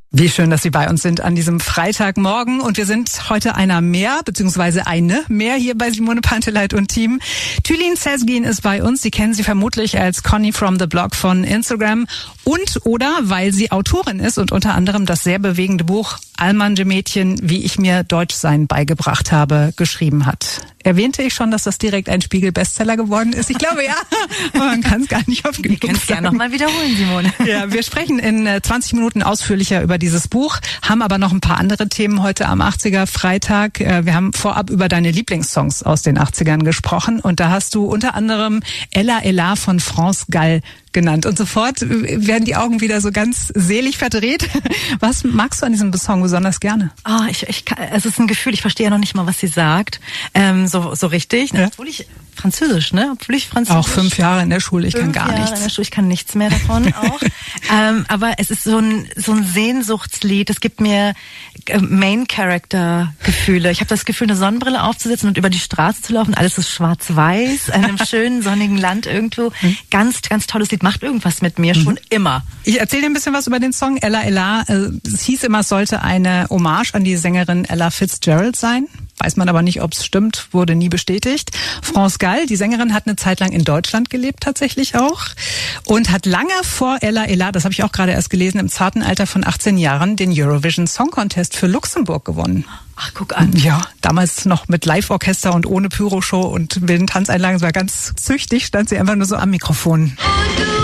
Wie schön, dass Sie bei uns sind an diesem Freitagmorgen. Und wir sind heute einer mehr, beziehungsweise eine mehr hier bei Simone Panteleit und Team. Tülin Sezgin ist bei uns. Sie kennen sie vermutlich als Conny from the Block von Instagram und oder weil sie Autorin ist und unter anderem das sehr bewegende Buch Almanje Mädchen, wie ich mir Deutschsein beigebracht habe, geschrieben hat. Erwähnte ich schon, dass das direkt ein Spiegel-Bestseller geworden ist? Ich glaube, ja. Aber man kann es gar nicht oft genug sagen. Wir können es gerne nochmal wiederholen, Simone. Ja, wir sprechen in 20 Minuten ausführlicher über dieses Buch, haben aber noch ein paar andere Themen heute am 80er Freitag. Wir haben vorab über deine Lieblingssongs aus den 80ern gesprochen und da hast du unter anderem Ella Ella von France Gall genannt. Und sofort werden die Augen wieder so ganz selig verdreht. Was magst du an diesem Song besonders gerne? Es ist ein Gefühl, ich verstehe ja noch nicht mal, was sie sagt. So richtig. Ja. Obwohl ich Französisch. Auch 5 Jahre in der Schule, ich kann gar nichts. In der Schule, ich kann nichts mehr davon auch. Aber es ist so ein Sehnsuchtslied. Es gibt mir Main-Character-Gefühle. Ich habe das Gefühl, eine Sonnenbrille aufzusetzen und über die Straße zu laufen. Alles ist schwarz-weiß, in einem schönen, sonnigen Land irgendwo. Ganz, ganz tolles Lied. Macht irgendwas mit mir, schon immer. Ich erzähle dir ein bisschen was über den Song Ella Ella. Es hieß immer, es sollte eine Hommage an die Sängerin Ella Fitzgerald sein. Weiß man aber nicht, ob es stimmt, wurde nie bestätigt. France Gall, die Sängerin, hat eine Zeit lang in Deutschland gelebt, tatsächlich auch. Und hat lange vor Ella Ella, das habe ich auch gerade erst gelesen, im zarten Alter von 18 Jahren, den Eurovision Song Contest für Luxemburg gewonnen. Ach, guck an. Ja, damals noch mit Live-Orchester und ohne Pyroshow und wilden Tanzeinlagen. Es war ganz züchtig, stand sie einfach nur so am Mikrofon.